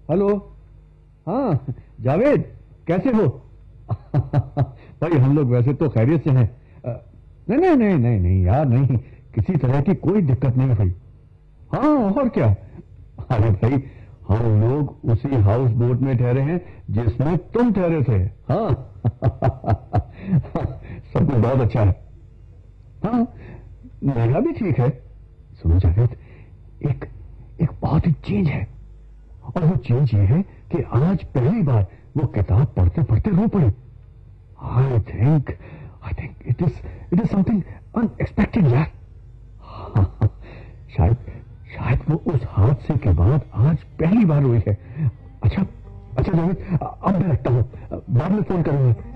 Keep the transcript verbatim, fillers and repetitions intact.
Hello. हाँ जावेद, कैसे हो? भाई हम लोग वैसे तो खैरियत से हैं। अ, नहीं नहीं नहीं नहीं नहीं यार, नहीं, किसी तरह की कोई दिक्कत नहीं भाई। हाँ और क्या। अरे भाई, हम लोग उसी हाउस बोट में ठहरे हैं जिसमें तुम ठहरे थे। हाँ। सब कुछ बहुत अच्छा है। हाँ, मेरा भी ठीक है। सुनो जावेद, एक एक बहुत ही चेंज है। और वो चेंज ये है कि आज पहली बार वो किताब पढ़ते पढ़ते रो पड़ी। I think I think it is it is something unexpected यार। शायद शायद वो उस हादसे के बाद आज पहली बार हुई है। अच्छा अच्छा जावेद, अब मैं रखता हूं, बाद में फोन करूंगा।